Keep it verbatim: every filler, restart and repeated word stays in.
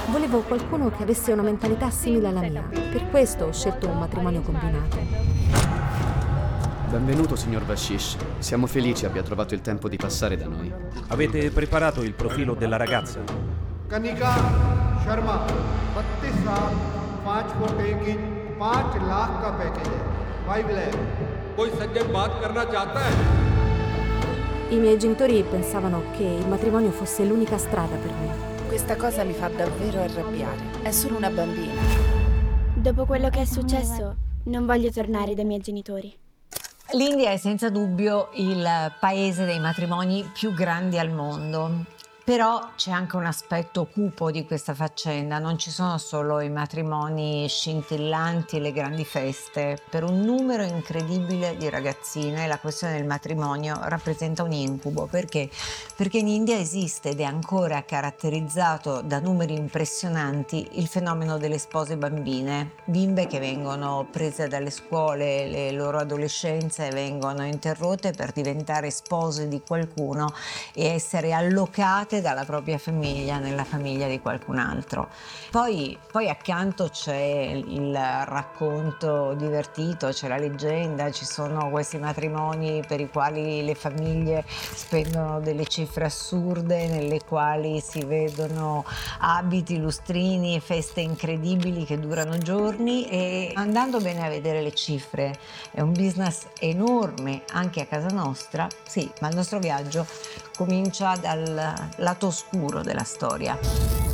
Volevo qualcuno che avesse una mentalità simile alla mia. Per questo ho scelto un matrimonio combinato. Benvenuto, signor Bashish. Siamo felici abbia trovato il tempo di passare da noi. Avete preparato il profilo della ragazza? Kanika शर्मा बत्तीस साल पाँच फुट एक इंच पाँच लाख का पैकेज है फाइव लैख कोई सज्जन बात करना चाहता है? I miei genitori pensavano che il matrimonio fosse l'unica strada per me. Questa cosa mi fa davvero arrabbiare. È solo una bambina. Dopo quello che è successo, non voglio tornare dai miei genitori. L'India è senza dubbio il paese dei matrimoni più grandi al mondo. Però c'è anche un aspetto cupo di questa faccenda, non ci sono solo i matrimoni scintillanti e le grandi feste. Per un numero incredibile di ragazzine la questione del matrimonio rappresenta un incubo. Perché? Perché in India esiste ed è ancora caratterizzato da numeri impressionanti il fenomeno delle spose bambine, bimbe che vengono prese dalle scuole, le loro adolescenze vengono interrotte per diventare spose di qualcuno e essere allocate dalla propria famiglia nella famiglia di qualcun altro. Poi, poi accanto c'è il racconto divertito, c'è la leggenda, ci sono questi matrimoni per i quali le famiglie spendono delle cifre assurde, nelle quali si vedono abiti, lustrini, feste incredibili che durano giorni, e andando bene a vedere le cifre è un business enorme anche a casa nostra, sì, ma il nostro viaggio comincia dal lato oscuro della storia.